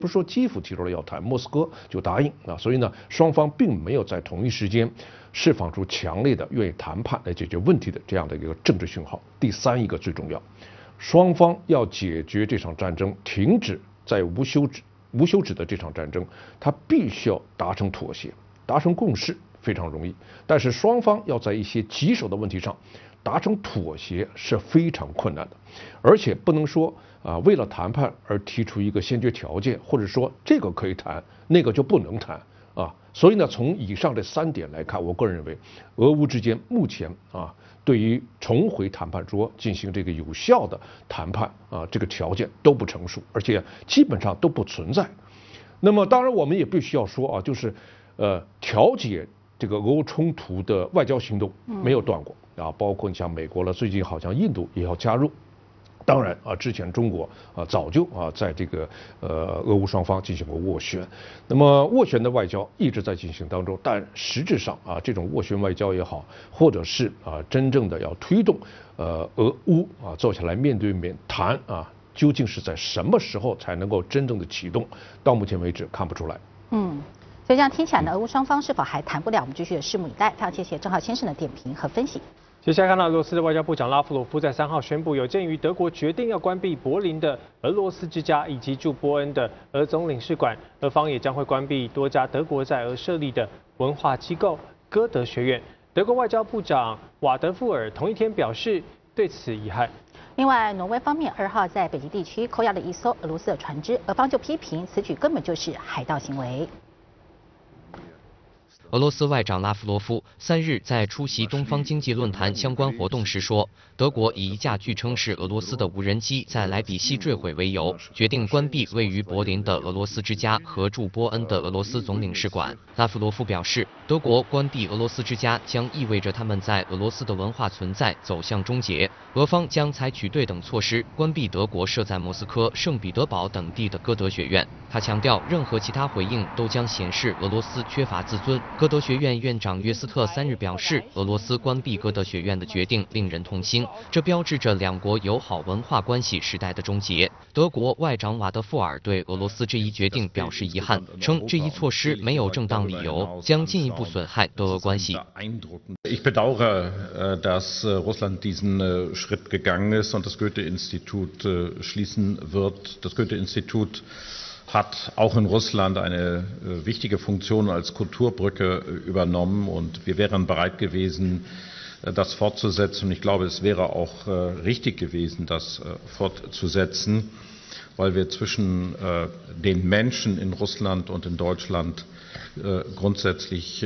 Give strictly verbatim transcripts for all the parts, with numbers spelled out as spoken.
不是说基辅提出了要谈，莫斯科就答应啊，所以呢，双方并没有在同一时间释放出强烈的愿意谈判来解决问题的这样的一个政治讯号。第三一个最重要，双方要解决这场战争，停止在无休止无休止的这场战争，它必须要达成妥协，达成共识非常容易，但是双方要在一些棘手的问题上达成妥协是非常困难的，而且不能说啊为了谈判而提出一个先决条件，或者说这个可以谈，那个就不能谈啊。所以呢，从以上这三点来看，我个人认为，俄乌之间目前啊对于重回谈判桌进行这个有效的谈判啊这个条件都不成熟，而且基本上都不存在。那么当然我们也必须要说啊，就是呃调解这个俄乌冲突的外交行动没有断过。啊，包括你像美国了，最近好像印度也要加入。当然啊，之前中国啊早就啊在这个呃俄乌双方进行过斡旋。那么斡旋的外交一直在进行当中，但实质上啊这种斡旋外交也好，或者是啊真正的要推动呃俄乌啊坐下来面对面谈啊，究竟是在什么时候才能够真正的启动？到目前为止看不出来。 嗯。所以这样听起来呢，俄乌双方是否还谈不了？我们继续的拭目以待。非常谢谢郑浩先生的点评和分析。 接下来看到俄罗斯的外交部长拉夫罗夫在三号宣布，有鉴于德国决定要关闭柏林的俄罗斯之家以及驻波恩的俄总领事馆，俄方也将会关闭多家德国在俄设立的文化机构歌德学院。德国外交部长瓦德富尔同一天表示对此遗憾。 另外，挪威方面二号在北极地区扣押了一艘俄罗斯的船只，俄方就批评此举根本就是海盗行为。 俄罗斯外长拉夫罗夫三日在出席东方经济论坛相关活动时说，德国以一架据称是俄罗斯的无人机在莱比锡坠毁为由，决定关闭位于柏林的俄罗斯之家和驻波恩的俄罗斯总领事馆。拉夫罗夫表示，德国关闭俄罗斯之家将意味着他们在俄罗斯的文化存在走向终结，俄方将采取对等措施关闭德国设在莫斯科、圣彼得堡等地的歌德学院。他强调，任何其他回应都将显示俄罗斯缺乏自尊。歌德学院院长约斯特三日表示，俄罗斯关闭歌德学院的决定令人痛心，这标志着两国友好文化关系时代的终结。德国外长瓦德富尔对俄罗斯这一决定表示遗憾，称这一措施没有正当理由，将进一步损害德俄关系。 Ich bedauere, dass Russland diesen Schritt gegangen ist und das Goethe-Institut schließen wird. Das Goethe-Institut hat auch in Russland eine wichtige Funktion als Kulturbrücke übernommen und wir wären bereit gewesen, das fortzusetzen. Und ich glaube, es wäre auch richtig gewesen, das fortzusetzen, weil wir zwischen den Menschen in Russland und in Deutschland grundsätzlich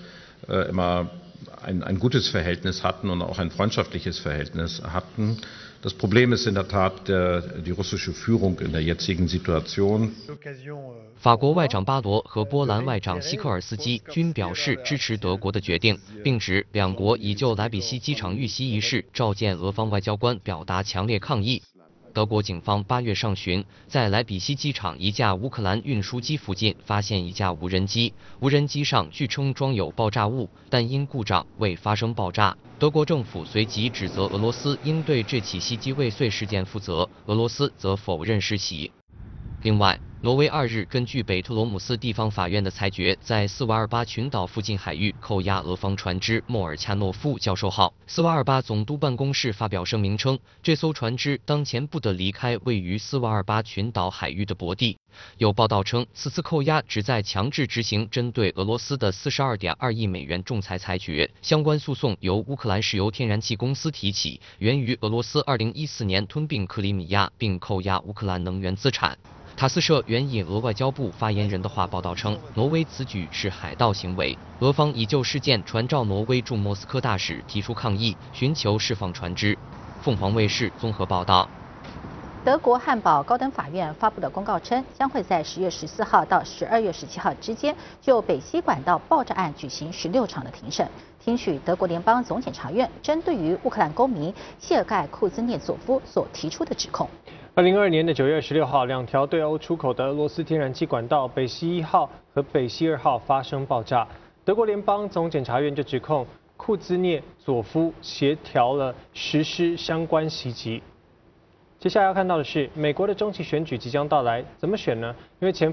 immer ein, ein gutes Verhältnis hatten und auch ein freundschaftliches Verhältnis hatten. Das Problem ist in der Tat die russische Führung in der jetzigen Situation. 法国外长巴罗和波兰外长希科尔斯基均表示支持德国的决定，并指两国已就莱比锡机场遇袭一事召见俄方外交官，表达强烈抗议。德国警方八月上旬在莱比锡机场一架乌克兰运输机附近发现一架无人机，无人机上据称装有爆炸物，但因故障未发生爆炸。德国政府随即指责俄罗斯应对这起袭击未遂事件负责，俄罗斯则否认施袭。另外，挪威二日根据北特罗姆斯地方法院的裁决，在斯瓦尔巴群岛附近海域扣押俄方船只莫尔恰诺夫教授号。斯瓦尔巴总督办公室发表声明称，这艘船只当前不得离开位于斯瓦尔巴群岛海域的泊地。有报道称，此次扣押旨在强制执行针对俄罗斯的 四十二点二亿美元仲裁裁决。相关诉讼由乌克兰石油天然气公司提起，源于俄罗斯二零一四年吞并克里米亚并扣押乌克兰能源资产。塔斯社援引俄外交部发言人的话报道称，挪威此举是海盗行为，俄方已就事件传召挪威驻莫斯科大使提出抗议，寻求释放船只。凤凰卫视综合报道。 德国汉堡高等法院发布的公告称，将会在十月十四号到十二月十七号之间，就北溪管道爆炸案举行十六场的庭审，听取德国联邦总检察院针对于乌克兰公民谢尔盖库兹涅佐夫所提出的指控。 二零二二年的九月二十六号，两条对欧出口的俄罗斯天然气管道北溪一号和北溪二号发生爆炸。德国联邦总检察院就指控库兹涅佐夫协调了实施相关袭击。 接下来要看到的是，美国的中期选举即将到来，怎么选呢？因为前